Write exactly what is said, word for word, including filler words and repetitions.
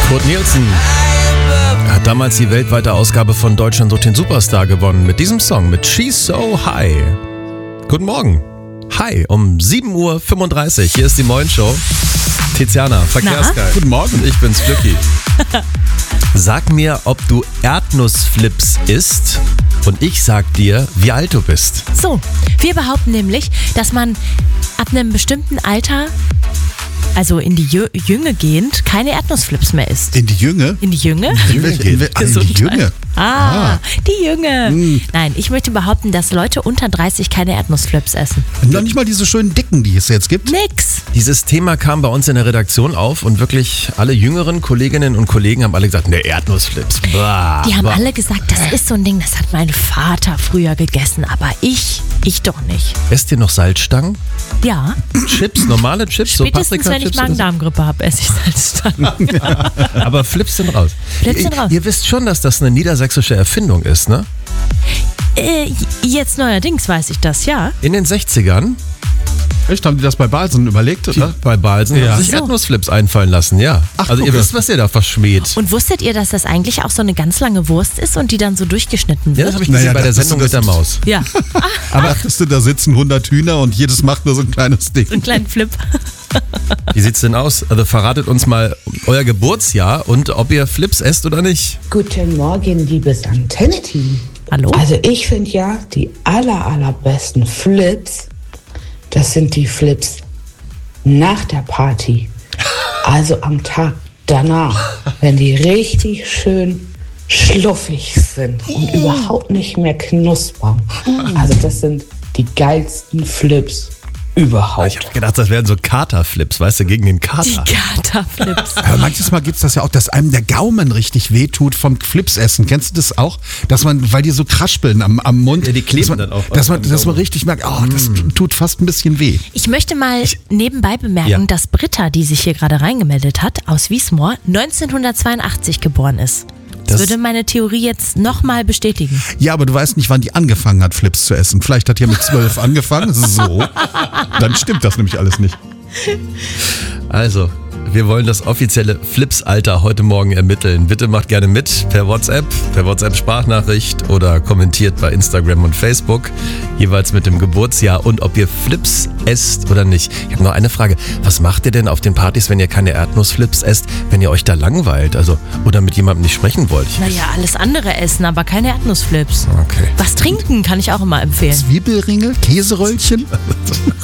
Kurt Nielsen hat damals die weltweite Ausgabe von Deutschland sucht den Superstar gewonnen mit diesem Song, mit She's So High. Guten Morgen. Hi, um sieben Uhr fünfunddreißig. Hier ist die Moin-Show. Tiziana, Verkehrsgeil. Guten Morgen. Und ich bin's, Glücki. Sag mir, ob du Erdnussflips isst und ich sag dir, wie alt du bist. So, wir behaupten nämlich, dass man ab einem bestimmten Alter, also in die Jü- Jünge gehend, keine Erdnussflips mehr isst. In die Jünge? In die Jünge? In welche- in wel- ah, in die Jünge? Ah, Ah. die Jünge. Hm. Nein, ich möchte behaupten, dass Leute unter dreißig keine Erdnussflips essen. Noch nicht mal diese schönen dicken, die es jetzt gibt. Nix. Dieses Thema kam bei uns in der Redaktion auf und wirklich alle jüngeren Kolleginnen und Kollegen haben alle gesagt, ne, Erdnussflips. Bah, Die haben bah. alle gesagt, das ist so ein Ding, das hat mein Vater früher gegessen, aber ich, ich doch nicht. Esst ihr noch Salzstangen? Ja, Chips, normale Chips, so spätestens wenn ich Paprika-Chips? oder so? Magen-Darm-Grippe habe, esse ich Salzstangen. Aber Flips sind raus. Flips sind ihr, raus. Ihr wisst schon, dass das eine niedersächsische Erfindung ist, ne? äh, jetzt neuerdings weiß ich das, ja. In den sechzigern, Echt, haben die das bei Balsen überlegt, die, oder? bei Balsen, Ja. haben sich So. Erdnussflips einfallen lassen, ja. Ach, also ihr gucke. wisst, was ihr da verschmäht. Und wusstet ihr, dass das eigentlich auch so eine ganz lange Wurst ist und die dann so durchgeschnitten Ja, wird? das habe ich gesehen Naja, bei der dachtest Sendung du, mit der das- Maus. Ja, Aber dachtest du, da sitzen hundert Hühner und jedes macht nur so ein kleines Ding. einen kleinen Flip. Wie sieht's denn aus? Also verratet uns mal euer Geburtsjahr und ob ihr Flips esst oder nicht. Guten Morgen, liebes Antenne-Team. Hallo? Also ich finde ja, die aller, allerbesten Flips, das sind die Flips nach der Party. Also am Tag danach, wenn die richtig schön schluffig sind und überhaupt nicht mehr knuspern. Also das sind die geilsten Flips überhaupt. Ich habe gedacht, das wären so Katerflips, weißt du, gegen den Die Kater. Katerflips. Aber manches Mal gibt es das ja auch, dass einem der Gaumen richtig wehtut vom Flips essen. Kennst du das auch? Dass man, weil die so kraspeln am, am Mund. Ja, die kleben dass man, dann auch Dass man, am dass man Gaumen. richtig merkt, oh, das tut fast ein bisschen weh. Ich möchte mal nebenbei bemerken, Ja. dass Britta, die sich hier gerade reingemeldet hat, aus Wiesmoor, neunzehnhundertzweiundachtzig geboren ist. Das, Das- würde meine Theorie jetzt nochmal bestätigen. Ja, aber du weißt nicht, wann die angefangen hat, Flips zu essen. Vielleicht hat die mit zwölf angefangen. So. Dann stimmt das nämlich alles nicht. Also, wir wollen das offizielle Flips-Alter heute Morgen ermitteln. Bitte macht gerne mit per WhatsApp, per WhatsApp-Sprachnachricht oder kommentiert bei Instagram und Facebook, jeweils mit dem Geburtsjahr und ob ihr Flips esst oder nicht. Ich habe noch eine Frage. Was macht ihr denn auf den Partys, wenn ihr keine Erdnussflips esst, wenn ihr euch da langweilt? Also, oder mit jemandem nicht sprechen wollt? Naja, alles andere essen, aber keine Erdnussflips. Okay. Was trinken kann ich auch immer empfehlen. Zwiebelringe, Käseröllchen.